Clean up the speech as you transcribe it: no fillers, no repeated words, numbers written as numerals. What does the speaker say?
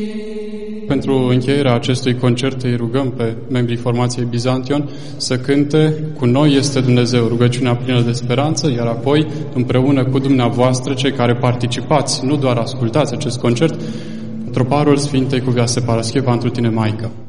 Pentru încheierea acestui concert îi rugăm pe membrii formației Bizantion să cânte Cu noi este Dumnezeu, rugăciunea plină de speranță, iar apoi, împreună cu dumneavoastră, cei care participați, nu doar ascultați acest concert, troparul Sfintei Cuvioase Parascheva întru tine, Maică.